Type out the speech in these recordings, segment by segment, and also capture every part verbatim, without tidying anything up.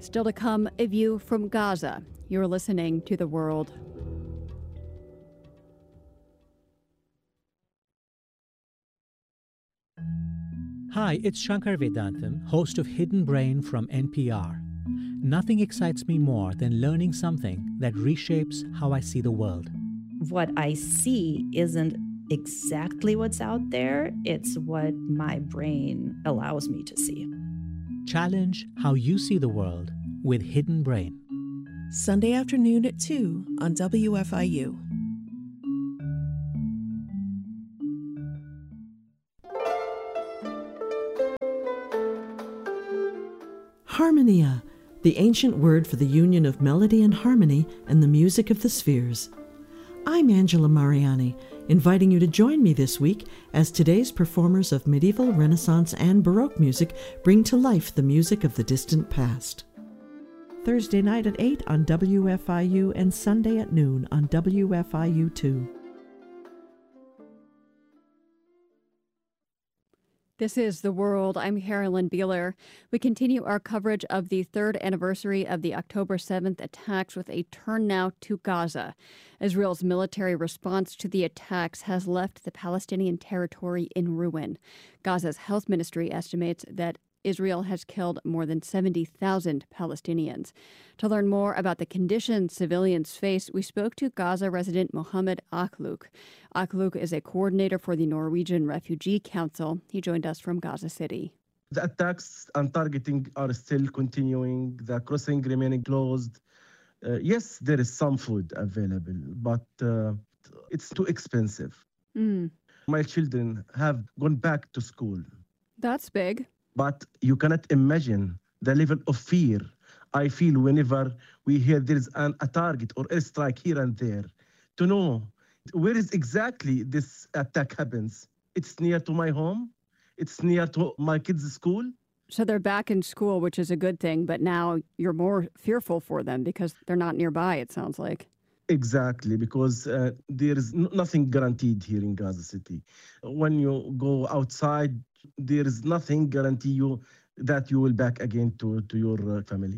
Still to come, a view from Gaza. You're listening to The World. Hi, it's Shankar Vedantam, host of Hidden Brain from N P R. Nothing excites me more than learning something that reshapes how I see the world. What I see isn't exactly what's out there, it's what my brain allows me to see. Challenge how you see the world with Hidden Brain. Sunday afternoon at two on W F I U. Harmonia, the ancient word for the union of melody and harmony and the music of the spheres. I'm Angela Mariani, inviting you to join me this week as today's performers of medieval, Renaissance, and Baroque music bring to life the music of the distant past. Thursday night at eight on W F I U and Sunday at noon on W F I U two. This is The World. I'm Carolyn Beeler. We continue our coverage of the third anniversary of the October seventh attacks with a turn now to Gaza. Israel's military response to the attacks has left the Palestinian territory in ruin. Gaza's health ministry estimates that Israel has killed more than seventy thousand Palestinians. To learn more about the conditions civilians face, we spoke to Gaza resident Mohammed Akluk. Akluk is a coordinator for the Norwegian Refugee Council. He joined us from Gaza City. The attacks and targeting are still continuing, the crossing remaining closed. Uh, yes, there is some food available, but uh, it's too expensive. Mm. My children have gone back to school. That's big. But you cannot imagine the level of fear I feel whenever we hear there is an, a target or airstrike here and there. To know where is exactly this attack happens. It's near to my home. It's near to my kids' school. So they're back in school, which is a good thing, but now you're more fearful for them because they're not nearby, it sounds like. Exactly, because uh, there is n- nothing guaranteed here in Gaza City. When you go outside, there is nothing guarantee you that you will back again to, to your uh, family.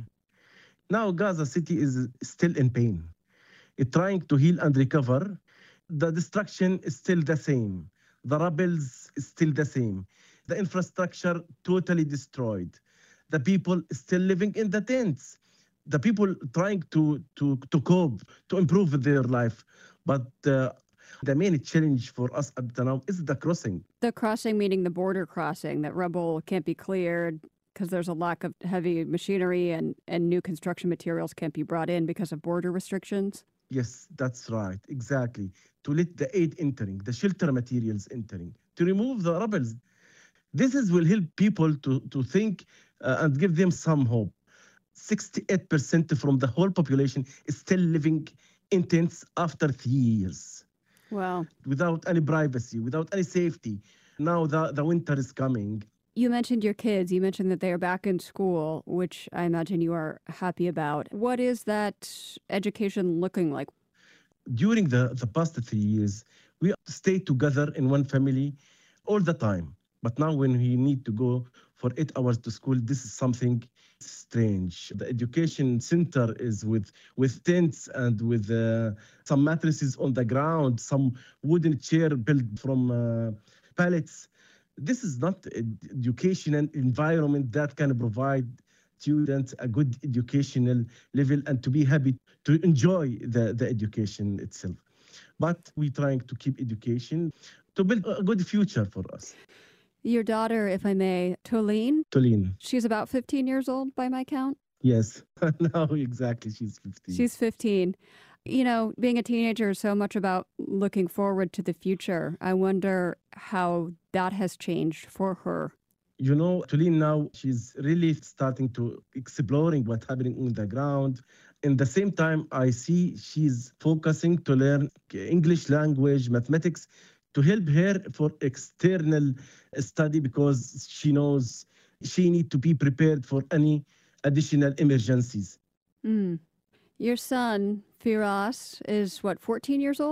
Now Gaza City is still in pain. It's trying to heal and recover. The destruction is still the same. The rebels is still the same. The infrastructure totally destroyed. The people still living in the tents. The people trying to, to, to cope, to improve their life. But uh, the main challenge for us up to now is the crossing. The crossing meaning the border crossing, that rubble can't be cleared because there's a lack of heavy machinery and, and new construction materials can't be brought in because of border restrictions? Yes, that's right, exactly. To let the aid entering, the shelter materials entering, to remove the rebels. This is will help people to, to think uh, and give them some hope. sixty-eight percent from the whole population is still living in tents after three years. Wow. Without any privacy, without any safety. Now the, the winter is coming. You mentioned your kids. You mentioned that they are back in school, which I imagine you are happy about. What is that education looking like? During the, the past three years, we stayed together in one family all the time. But now when we need to go for eight hours to school, this is something strange. The education center is with, with tents and with uh, some mattresses on the ground, some wooden chair built from uh, pallets. This is not an educational environment that can provide students a good educational level and to be happy to enjoy the, the education itself. But we're trying to keep education to build a good future for us. Your daughter, if I may, Tolene? Tolene. She's about fifteen years old by my count? Yes. No, exactly. She's fifteen. She's fifteen. You know, being a teenager is so much about looking forward to the future. I wonder how that has changed for her. You know, Tolene now, she's really starting to exploring what's happening on the ground. In the same time, I see she's focusing to learn English language, mathematics, to help her for external study because she knows she needs to be prepared for any additional emergencies. Mm. Your son, Firas, is what, fourteen years old?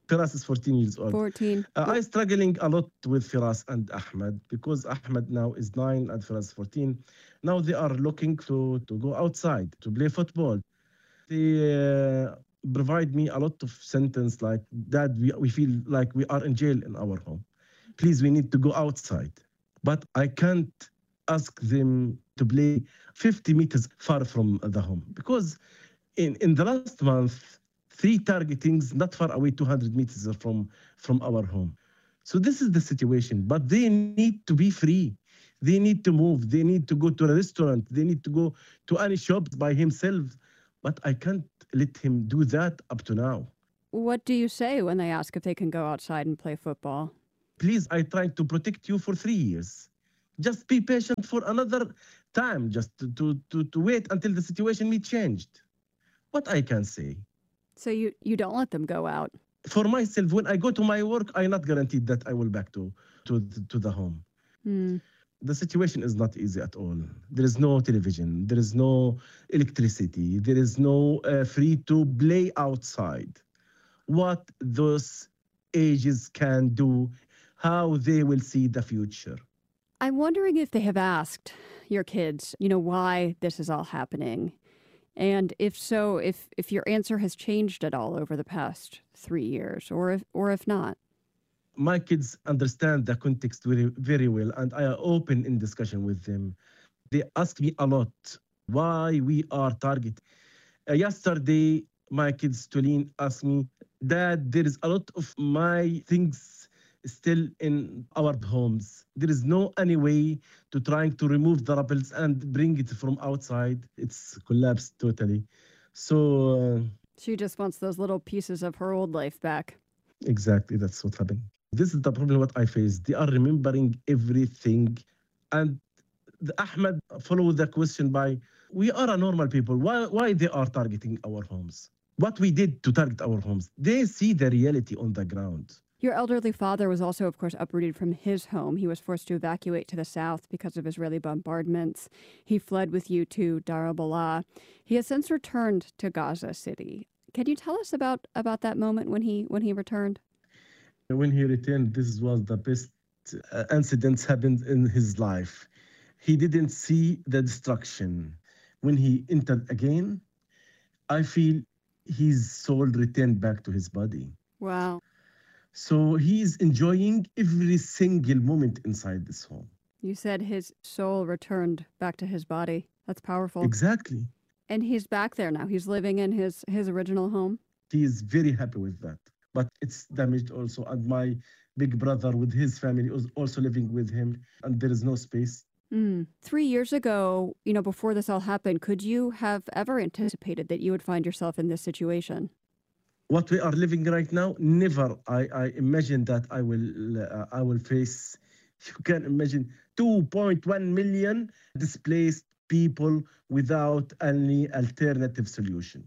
Firas is fourteen years old. fourteen. Uh, I'm struggling a lot with Firas and Ahmed because Ahmed now is nine and Firas fourteen. Now they are looking to, to go outside to play football. They uh, provide me a lot of sentence like, Dad, we, we feel like we are in jail in our home. Please, we need to go outside. But I can't ask them to play fifty meters far from the home because in, in the last month, three targetings not far away, two hundred meters from, from our home. So this is the situation, but they need to be free. They need to move. They need to go to a restaurant. They need to go to any shop by himself. But I can't let him do that up to now. What do you say when they ask if they can go outside and play football? Please, I tried to protect you for three years. Just be patient for another time, just to, to, to, to wait until the situation be changed. What I can say. So you, you don't let them go out? For myself, when I go to my work, I'm not guaranteed that I will back to, to, to the home. Hmm. The situation is not easy at all. There is no television. There is no electricity. There is no uh, free to play outside. What those ages can do, how they will see the future. I'm wondering if they have asked your kids, you know, why this is all happening. And if so, if, if your answer has changed at all over the past three years, or if, or if not. My kids understand the context very, very well, and I am open in discussion with them. They ask me a lot why we are targeted. Uh, yesterday, my kids, Tulin, asked me, Dad, there is a lot of my things still in our homes. There is no any way to trying to remove the rebels and bring it from outside. It's collapsed totally. So... Uh, she just wants those little pieces of her old life back. Exactly, that's what happened. This is the problem what I face. They are remembering everything. And the Ahmed follow the question by, we are a normal people. Why, why they are targeting our homes? What we did to target our homes? They see the reality on the ground. Your elderly father was also, of course, uprooted from his home. He was forced to evacuate to the south because of Israeli bombardments. He fled with you to Dar al-Balah. He has since returned to Gaza City. Can you tell us about, about that moment when he when he returned? When he returned, this was the best uh, incidents happened in his life. He didn't see the destruction. When he entered again, I feel his soul returned back to his body. Wow. So he's enjoying every single moment inside this home. You said his soul returned back to his body. That's powerful. Exactly. And he's back there now. He's living in his, his original home. He is very happy with that. But it's damaged also. And my big brother with his family is also living with him. And there is no space. Mm. Three years ago, you know, before this all happened, could you have ever anticipated that you would find yourself in this situation? What we are living right now, never I, I imagine that I will uh, I will face, you can imagine, two point one million displaced people without any alternative solution.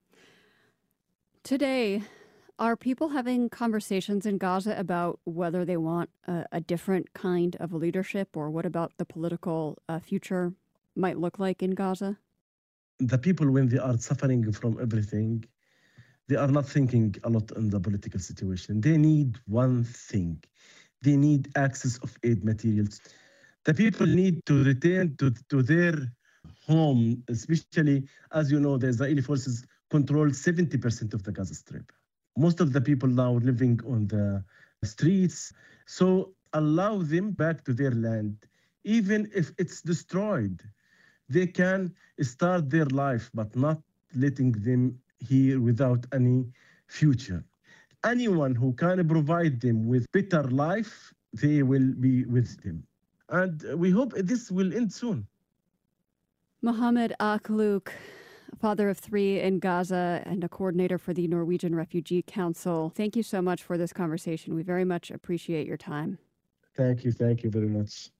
Today, are people having conversations in Gaza about whether they want a, a different kind of leadership, or what about the political uh, future might look like in Gaza? The people, when they are suffering from everything, they are not thinking a lot on the political situation. They need one thing. They need access of aid materials. The people need to return to, to their home, especially, as you know, the Israeli forces control seventy percent of the Gaza Strip. Most of the people now living on the streets. So allow them back to their land, even if it's destroyed. They can start their life, but not letting them here without any future. Anyone who can provide them with better life, they will be with them. And we hope this will end soon. Mohammed Akhlouk, father of three in Gaza and a coordinator for the Norwegian Refugee Council. Thank you so much for this conversation. We very much appreciate your time. Thank you. Thank you very much.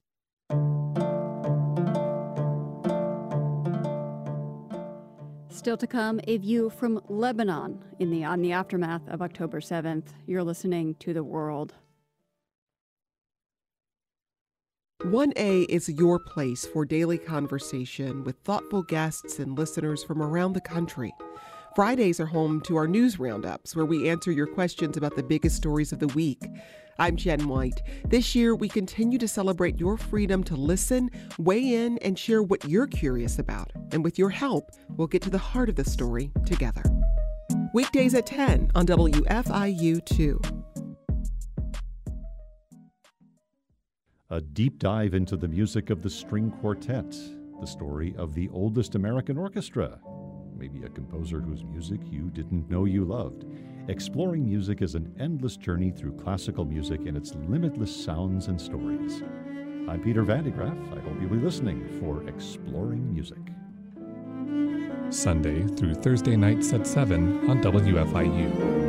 Still to come, a view from Lebanon in the on the aftermath of October seventh. You're listening to The World. one A is your place for daily conversation with thoughtful guests and listeners from around the country. Fridays are home to our news roundups, where we answer your questions about the biggest stories of the week. I'm Jen White. This year, we continue to celebrate your freedom to listen, weigh in, and share what you're curious about. And with your help, we'll get to the heart of the story together. Weekdays at ten on W F I U two. A deep dive into the music of the string quartet, the story of the oldest American orchestra, maybe a composer whose music you didn't know you loved. Exploring music is an endless journey through classical music and its limitless sounds and stories. I'm Peter Van de Graaff. I hope you'll be listening for Exploring Music. Sunday through Thursday nights at seven on W F I U.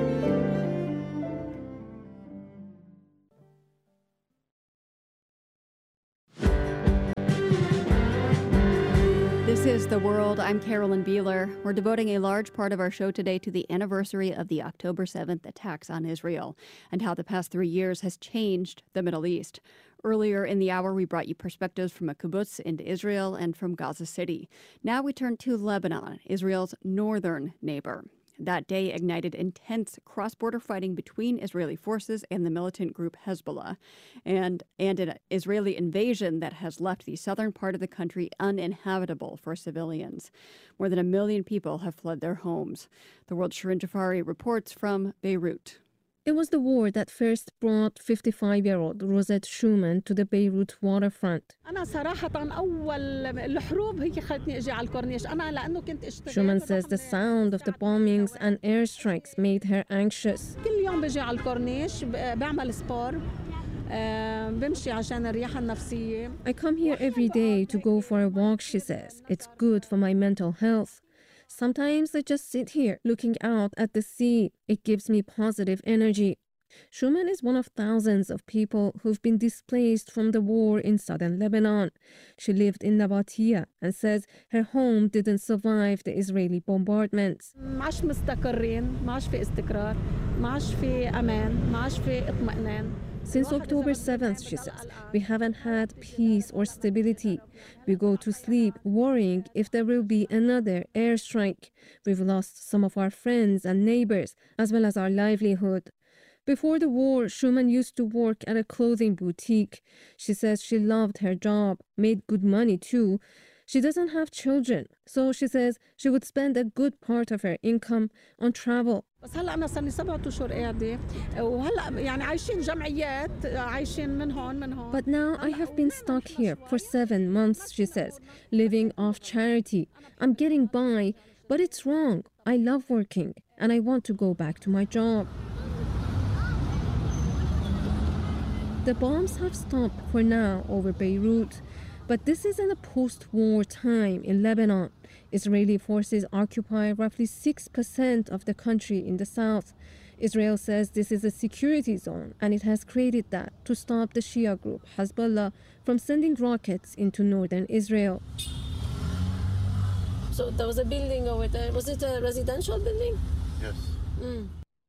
This is The World. I'm Carolyn Beeler. We're devoting a large part of our show today to the anniversary of the October seventh attacks on Israel and how the past three years has changed the Middle East. Earlier in the hour, we brought you perspectives from a kibbutz in Israel and from Gaza City. Now we turn to Lebanon, Israel's northern neighbor. That day ignited intense cross-border fighting between Israeli forces and the militant group Hezbollah, and, and an Israeli invasion that has left the southern part of the country uninhabitable for civilians. More than a million people have fled their homes. The World's Shirin Jafari reports from Beirut. It was the war that first brought fifty-five-year-old Rosette Schumann to the Beirut waterfront. Schumann says the sound of the bombings and airstrikes made her anxious. I come here every day to go for a walk, she says. It's good for my mental health. Sometimes I just sit here looking out at the sea. It gives me positive energy. Schumann is one of thousands of people who've been displaced from the war in southern Lebanon. She lived in Nabatea and says her home didn't survive the Israeli bombardments. Since October seventh, she says, we haven't had peace or stability. We go to sleep worrying if there will be another airstrike. We've lost some of our friends and neighbors, as well as our livelihood. Before the war, Schumann used to work at a clothing boutique. She says she loved her job, made good money too. She doesn't have children, so she says she would spend a good part of her income on travel. But now I have been stuck here for seven months, she says, living off charity. I'm getting by, but it's wrong. I love working, and I want to go back to my job. The bombs have stopped for now over Beirut. But this is in a post-war time in Lebanon. Israeli forces occupy roughly six percent of the country in the south. Israel says this is a security zone, and it has created that to stop the Shia group Hezbollah from sending rockets into northern Israel. So there was a building over there. Was it a residential building? Yes. Mm.